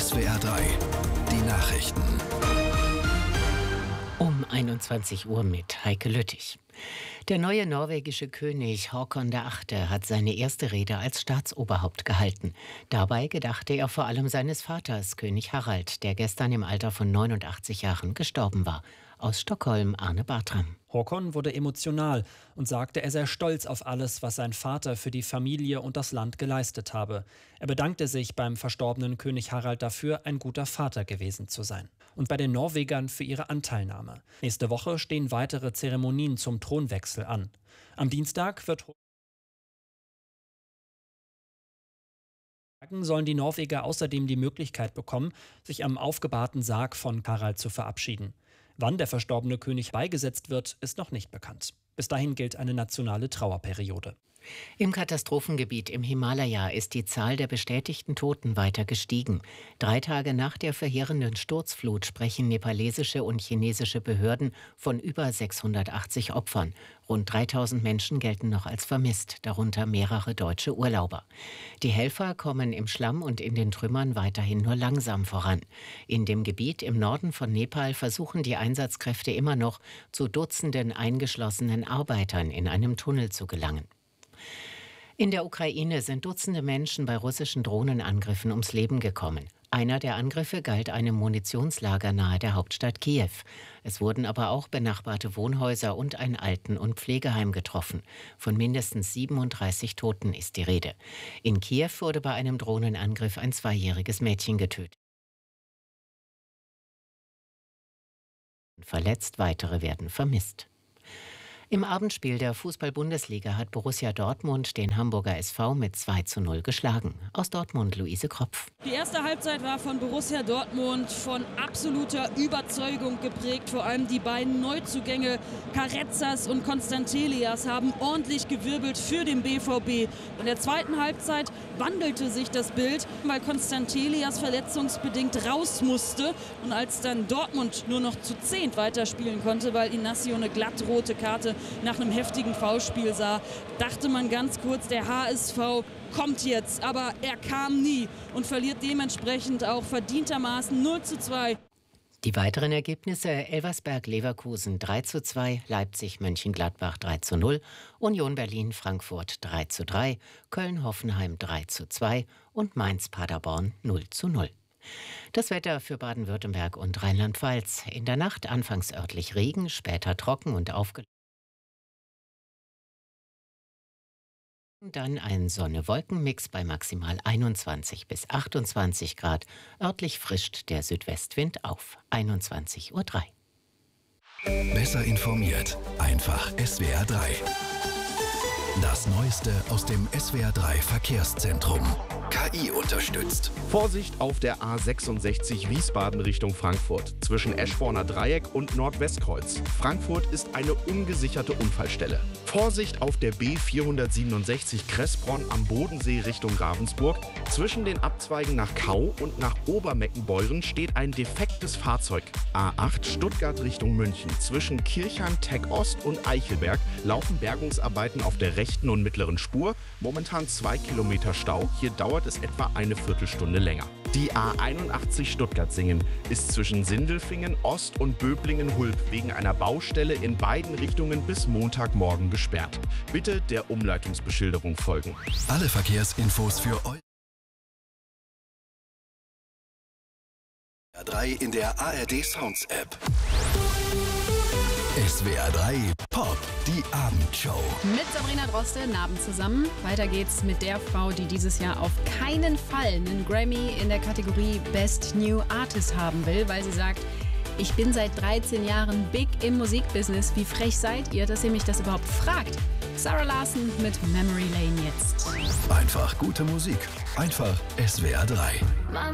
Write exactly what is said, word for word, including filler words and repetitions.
S W R drei, die Nachrichten. Um einundzwanzig Uhr mit Heike Lüttich. Der neue norwegische König Håkon der Achte hat seine erste Rede als Staatsoberhaupt gehalten. Dabei gedachte er vor allem seines Vaters, König Harald, der gestern im Alter von neunundachtzig Jahren gestorben war. Aus Stockholm Arne Bartram. Håkon wurde emotional und sagte, er sei stolz auf alles, was sein Vater für die Familie und das Land geleistet habe. Er bedankte sich beim verstorbenen König Harald dafür, ein guter Vater gewesen zu sein. Und bei den Norwegern für ihre Anteilnahme. Nächste Woche stehen weitere Zeremonien zum Thronwechsel an. Am Dienstag wird sollen die Norweger außerdem die Möglichkeit bekommen, sich am aufgebahrten Sarg von Harald zu verabschieden. Wann der verstorbene König beigesetzt wird, ist noch nicht bekannt. Bis dahin gilt eine nationale Trauerperiode. Im Katastrophengebiet im Himalaya ist die Zahl der bestätigten Toten weiter gestiegen. Drei Tage nach der verheerenden Sturzflut sprechen nepalesische und chinesische Behörden von über sechshundertachtzig Opfern. Rund dreitausend Menschen gelten noch als vermisst, darunter mehrere deutsche Urlauber. Die Helfer kommen im Schlamm und in den Trümmern weiterhin nur langsam voran. In dem Gebiet im Norden von Nepal versuchen die Einsatzkräfte immer noch, zu Dutzenden eingeschlossenen Arbeitern in einem Tunnel zu gelangen. In der Ukraine sind Dutzende Menschen bei russischen Drohnenangriffen ums Leben gekommen. Einer der Angriffe galt einem Munitionslager nahe der Hauptstadt Kiew. Es wurden aber auch benachbarte Wohnhäuser und ein Alten- und Pflegeheim getroffen. Von mindestens siebenunddreißig Toten ist die Rede. In Kiew wurde bei einem Drohnenangriff ein zweijähriges Mädchen getötet. Verletzt, weitere werden vermisst. Im Abendspiel der Fußball-Bundesliga hat Borussia Dortmund den Hamburger S V mit zwei zu null geschlagen. Aus Dortmund Luise Kropf. Die erste Halbzeit war von Borussia Dortmund von absoluter Überzeugung geprägt. Vor allem die beiden Neuzugänge Carrezzas und Constantelias haben ordentlich gewirbelt für den B V B. In der zweiten Halbzeit wandelte sich das Bild, weil Constantelias verletzungsbedingt raus musste. Und als dann Dortmund nur noch zu zehnt weiterspielen konnte, weil Inacio eine glattrote Karte nach einem heftigen Foulspiel sah, dachte man ganz kurz, der H S V kommt jetzt. Aber er kam nie und verliert dementsprechend auch verdientermaßen null zu zwei. Die weiteren Ergebnisse: Elversberg-Leverkusen drei zu zwei, Leipzig-Mönchengladbach drei zu null, Union Berlin-Frankfurt drei zu drei, Köln-Hoffenheim drei zu zwei und Mainz-Paderborn null zu null. Das Wetter für Baden-Württemberg und Rheinland-Pfalz. In der Nacht anfangs örtlich Regen, später trocken und aufgelöst. Dann ein Sonne-Wolken-Mix bei maximal einundzwanzig bis achtundzwanzig Grad. Örtlich frischt der Südwestwind auf. einundzwanzig Uhr drei. Besser informiert, einfach S W R drei. Das Neueste aus dem S W R drei Verkehrszentrum. K I unterstützt. Vorsicht auf der A sechsundsechzig Wiesbaden Richtung Frankfurt. Zwischen Eschborner Dreieck und Nordwestkreuz. Frankfurt ist eine ungesicherte Unfallstelle. Vorsicht auf der B vierhundertsiebenundsechzig Kressbronn am Bodensee Richtung Ravensburg. Zwischen den Abzweigen nach Kau und nach Obermeckenbeuren steht ein defektes Fahrzeug. A acht Stuttgart Richtung München. Zwischen Kirchheim, Tech Ost und Eichelberg laufen Bergungsarbeiten auf der rechten und mittleren Spur. Momentan zwei Kilometer Stau. Hier dauert es etwa eine Viertelstunde länger. Die A einundachtzig Stuttgart-Singen ist zwischen Sindelfingen, Ost und Böblingen-Hulb wegen einer Baustelle in beiden Richtungen bis Montagmorgen gesperrt. Bitte der Umleitungsbeschilderung folgen. Alle Verkehrsinfos für euch. S W R drei in der A R D Sounds App. S W R drei Pop, die Abendshow. Mit Sabrina Droste, Abend zusammen. Weiter geht's mit der Frau, die dieses Jahr auf keinen Fall einen Grammy in der Kategorie Best New Artist haben will, weil sie sagt, ich bin seit dreizehn Jahren big im Musikbusiness. Wie frech seid ihr, dass ihr mich das überhaupt fragt? Zara Larsson mit Memory Lane jetzt. Einfach gute Musik. Einfach S W R drei.